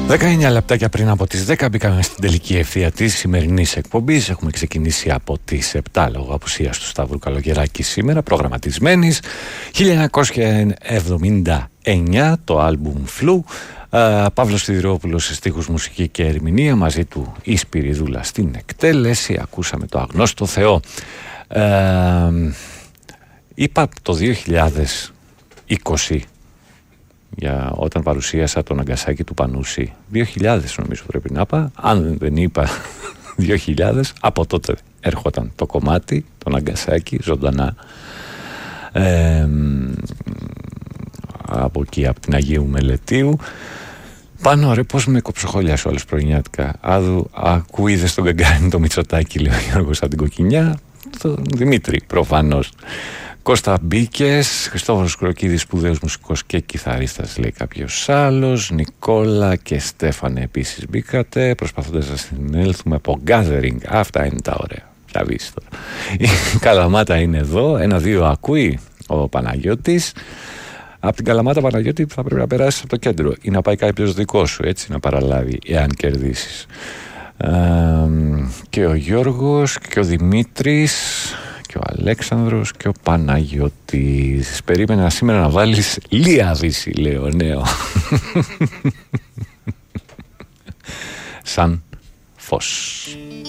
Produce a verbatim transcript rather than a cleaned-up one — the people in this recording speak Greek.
δεκαεννιά λεπτάκια πριν από τις δέκα μπήκαμε στην τελική ευθεία της σημερινής εκπομπής. Έχουμε ξεκινήσει από τις επτά λόγω απουσίας του Σταύρου Καλογεράκη σήμερα, προγραμματισμένης. χίλια εννιακόσια εβδομήντα εννιά το άλμπουμ Φλου. Uh, Παύλος Σιδηρόπουλος σε στίχους, μουσική και ερμηνεία, μαζί του η Σπυριδούλα στην εκτέλεση. Ακούσαμε το Αγνώστο Θεό. Uh, είπα το δύο χιλιάδες είκοσι, για όταν παρουσίασα τον Αγκασάκι του Πανούση, δύο χιλιάδες νομίζω πρέπει να είπα, αν δεν είπα δύο χιλιάδες, από τότε έρχονταν το κομμάτι, τον Αγκασάκι, ζωντανά, ε, από εκεί, από την Αγίου Μελετίου. Πάνω ρε, πώς με κοψοχόλιασε όλες πρωινιάτικα. Άδου, ακούιδες τον Γκαγκάριν, το Μητσοτάκη, λέει ο Γιώργος από την Κοκκινιά, τον Δημήτρη προφανώς. Κώστα Μπίκες, Χριστόφορος Κροκίδης, σπουδαίος μουσικός και κιθαρίστας, λέει κάποιος άλλος. Νικόλα και Στέφανε επίσης μπήκατε, προσπαθώντας να συνέλθουμε από gathering. Αυτά είναι τα ωραία. Θα βρεις τώρα. Η Καλαμάτα είναι εδώ, ένα-δύο ακούει ο Παναγιώτης. Από την Καλαμάτα, Παναγιώτη, θα πρέπει να περάσεις από το κέντρο ή να πάει κάποιος δικό σου, έτσι, να παραλάβει, εάν κερδίσεις. Ε, και ο Γιώργος και ο Δημήτρης και ο Αλέξανδρος και ο Παναγιώτης. Περίμενα σήμερα να βάλεις Λία Δύση, λέει ο νέο. Σαν φως.